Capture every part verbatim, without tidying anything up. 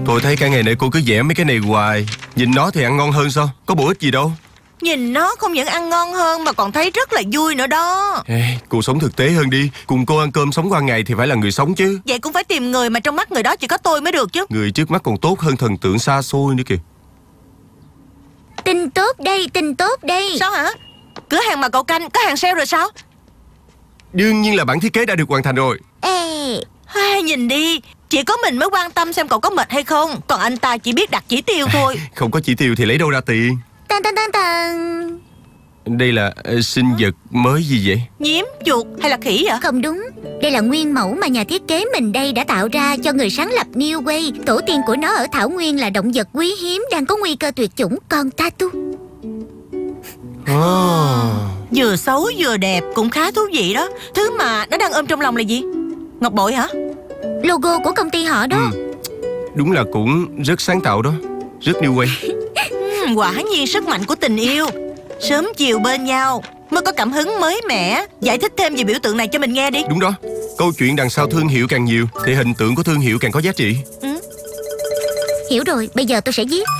Tôi thấy cả ngày nay cô cứ vẽ mấy cái này hoài. Nhìn nó thì ăn ngon hơn sao? Có bổ ích gì đâu. Nhìn nó không những ăn ngon hơn mà còn thấy rất là vui nữa đó. Ê, cô sống thực tế hơn đi. Cùng cô ăn cơm sống qua ngày thì phải là người sống chứ. Vậy cũng phải tìm người mà trong mắt người đó chỉ có tôi mới được chứ. Người trước mắt còn tốt hơn thần tượng xa xôi nữa kìa. Tin tốt đây, tin tốt đây. Sao hả? Cửa hàng mà cậu canh có hàng sale rồi sao? Đương nhiên là bản thiết kế đã được hoàn thành rồi. Ê, Ai, nhìn đi, chỉ có mình mới quan tâm xem cậu có mệt hay không. Còn anh ta chỉ biết đặt chỉ tiêu thôi. Không có chỉ tiêu thì lấy đâu ra tiền. tan tan tan tan. Đây là uh, sinh vật mới gì vậy? Nhím, chuột hay là khỉ vậy? Không đúng. Đây là nguyên mẫu mà nhà thiết kế mình đây đã tạo ra cho người sáng lập New Way. Tổ tiên của nó ở Thảo Nguyên là động vật quý hiếm đang có nguy cơ tuyệt chủng, con Tatu. Oh. Vừa xấu vừa đẹp cũng khá thú vị đó. Thứ mà nó đang ôm trong lòng là gì? Ngọc bội hả? Logo của công ty họ đó. Ừ. Đúng là cũng rất sáng tạo đó. Rất New Way. uhm, Quả nhiên sức mạnh của tình yêu. Sớm chiều bên nhau mới có cảm hứng mới mẻ. Giải thích thêm về biểu tượng này cho mình nghe đi. Đúng đó. Câu chuyện đằng sau thương hiệu càng nhiều thì hình tượng của thương hiệu càng có giá trị. ừ. Hiểu rồi, bây giờ tôi sẽ viết.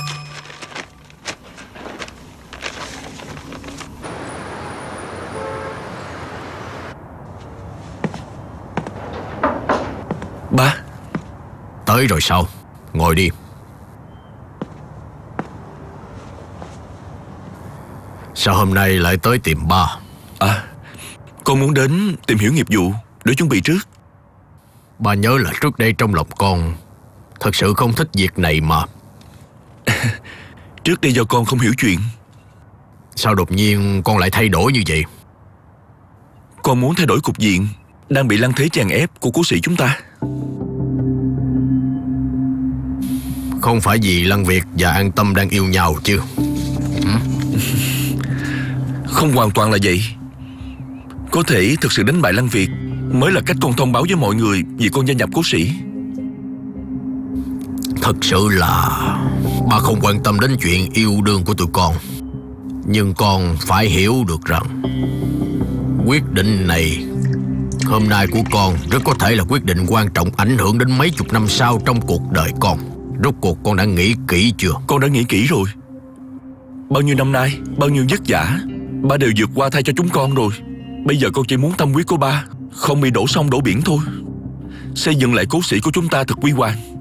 Ba. Tới rồi sao? Ngồi đi. Sao hôm nay lại tới tìm ba? À, con muốn đến tìm hiểu nghiệp vụ để chuẩn bị trước. Ba nhớ là trước đây trong lòng con thật sự không thích việc này mà. Trước đây do con không hiểu chuyện. Sao đột nhiên con lại thay đổi như vậy? Con muốn thay đổi cục diện đang bị lăng thế chèn ép của cố sĩ chúng ta. Không phải vì Lăng Việt và An Tâm đang yêu nhau chứ? ừ? Không hoàn toàn là vậy. Có thể thực sự đánh bại Lăng Việt mới là cách con thông báo với mọi người vì con gia nhập cố sĩ. Thật sự là ba không quan tâm đến chuyện yêu đương của tụi con. Nhưng con phải hiểu được rằng quyết định này hôm nay của con rất có thể là quyết định quan trọng ảnh hưởng đến mấy chục năm sau trong cuộc đời con. Rốt cuộc con đã nghĩ kỹ chưa? Con đã nghĩ kỹ rồi. Bao nhiêu năm nay, bao nhiêu vất vả, ba đều vượt qua thay cho chúng con rồi. Bây giờ con chỉ muốn tâm huyết của ba không bị đổ sông đổ biển thôi. Xây dựng lại cố sĩ của chúng ta thật quy hoàng.